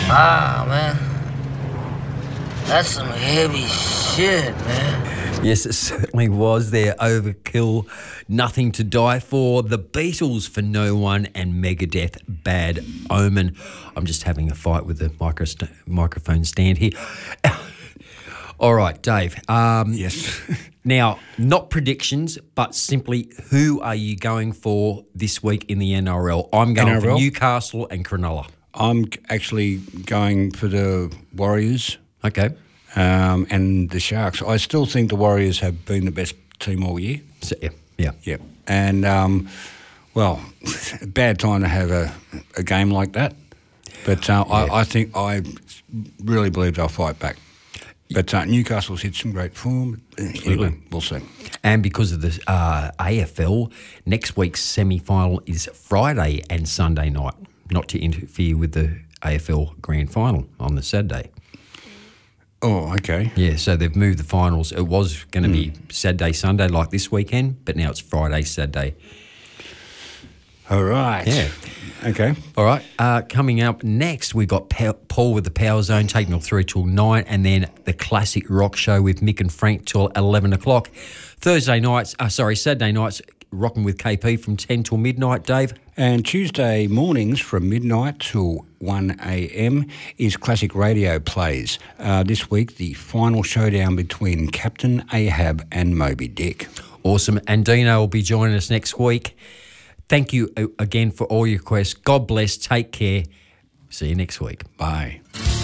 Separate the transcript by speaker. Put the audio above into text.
Speaker 1: Ah, man. That's some heavy shit, man.
Speaker 2: Yes, it certainly was. Their Overkill, Nothing to Die For, The Beatles for No One, and Megadeth, Bad Omen. I'm just having a fight with the microphone stand here. All right, Dave.
Speaker 3: Yes.
Speaker 2: Now, not predictions, but simply who are you going for this week in the NRL? I'm going for Newcastle and Cronulla.
Speaker 3: I'm actually going for the Warriors.
Speaker 2: Okay.
Speaker 3: And the Sharks. I still think the Warriors have been the best team all year.
Speaker 2: So, yeah.
Speaker 3: And, bad time to have a game like that. But I really believe they'll fight back. But Newcastle's hit some great form. Anyway, we'll see.
Speaker 2: And because of the AFL, next week's semi-final is Friday and Sunday night, not to interfere with the AFL grand final on the Saturday.
Speaker 3: Oh, okay.
Speaker 2: Yeah, so they've moved the finals. It was going to be Saturday, Sunday like this weekend, but now it's Friday, Saturday.
Speaker 3: All right.
Speaker 2: Yeah.
Speaker 3: Okay.
Speaker 2: All right. Coming up next, we've got Paul with the Power Zone taking us through till 9, and then the Classic Rock Show with Mick and Frank till 11 o'clock. Saturday nights, rocking with KP from 10 till midnight, Dave.
Speaker 3: And Tuesday mornings from midnight till 1 a.m. is Classic Radio Plays. This week, the final showdown between Captain Ahab and Moby Dick.
Speaker 2: Awesome. And Dino will be joining us next week. Thank you again for all your requests. God bless. Take care. See you next week.
Speaker 3: Bye.